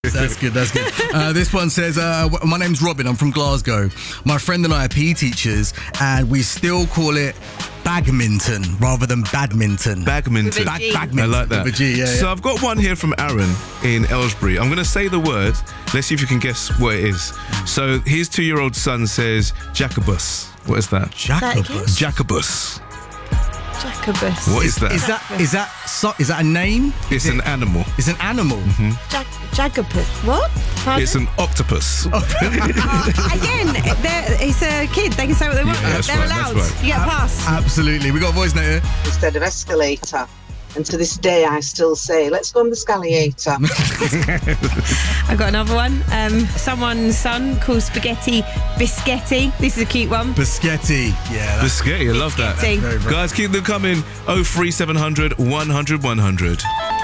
That's good. This one says, my name's Robin, I'm from Glasgow. My friend and I are PE teachers and we still call it bagminton rather than badminton. Bagminton. Bagminton. I like that. With a G, yeah. So I've got one here from Aaron in Aylesbury. I'm going to say the word. Let's see if you can guess what it is. So his 2-year-old son says Jacobus. What is that? Jacobus. Jacobus. Jacobus. What is that? Is that a name? It's an animal. It's an animal. Jacobus. What? Pardon? It's an octopus. Again, it's a kid. They can say what they want. Yeah, that's They're right, allowed. that's right. You get a pass. Absolutely. We got a voice note here. Instead of escalator. And to this day, I still say, let's go on the scalliator. I've got another one. Someone's son calls spaghetti biscotti. This is a cute one. Biscotti. Yeah. Biscotti, I love that. Biscotti. Guys, keep them coming. 03700 100 100.